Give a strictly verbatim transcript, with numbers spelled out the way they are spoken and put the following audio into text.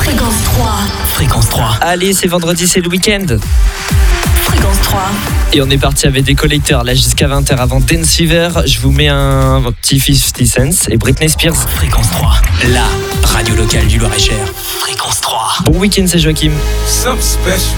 Fréquence trois. Fréquence trois. Allez, c'est vendredi, c'est le week-end. Fréquence trois. Et on est parti avec des collecteurs là jusqu'à vingt heures avant Dance Fever. Je vous mets un petit cinquante Cent et Britney Spears. Fréquence trois, la radio locale du Loir-et-Cher. Fréquence trois. Bon week-end, c'est Joachim. Something special